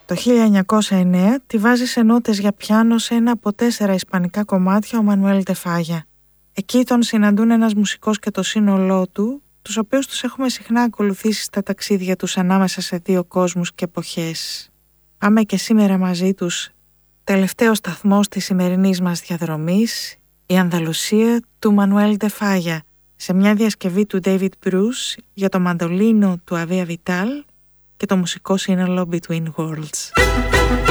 Το 1909 τη βάζει σε νότες για πιάνο σε ένα από 4 ισπανικά κομμάτια ο Μανουέλ ντε Φάγια. Εκεί τον συναντούν ένας μουσικός και το σύνολό του, τους οποίους τους έχουμε συχνά ακολουθήσει στα ταξίδια τους ανάμεσα σε 2 κόσμους και εποχές. Πάμε και σήμερα μαζί τους. Τελευταίο σταθμός της σημερινής μας διαδρομής, η Ανδαλουσία του Μανουέλ ντε Φάγια, σε μια διασκευή του David Bruce για το μαντολίνο του Αβία Βιτάλ και το μουσικό σύνολο Between Worlds.